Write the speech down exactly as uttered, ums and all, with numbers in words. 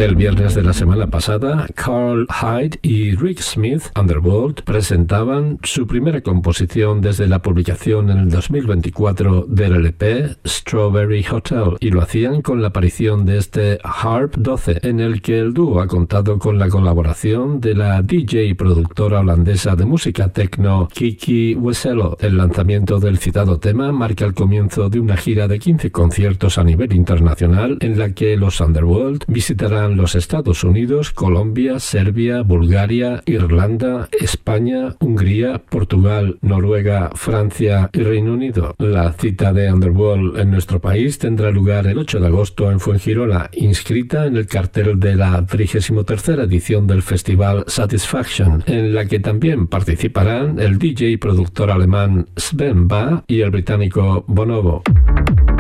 El viernes de la semana pasada, Carl Hyde y Rick Smith, Underworld, presentaban su primera composición desde la publicación en el dos mil veinticuatro del L P Strawberry Hotel, y lo hacían con la aparición de este Harp doce, en el que el dúo ha contado con la colaboración de la D J y productora holandesa de música techno Kiki Wesselo. El lanzamiento del citado tema marca el comienzo de una gira de quince conciertos a nivel internacional en la que los Underworld visitarán los Estados Unidos, Colombia, Serbia, Bulgaria, Irlanda, España, Hungría, Portugal, Noruega, Francia y Reino Unido. La cita de Underworld en nuestro país tendrá lugar el ocho de agosto en Fuengirola, inscrita en el cartel de la trigésima tercera edición del festival Satisfaction, en la que también participarán el D J y productor alemán Sven Ba y el británico Bonobo.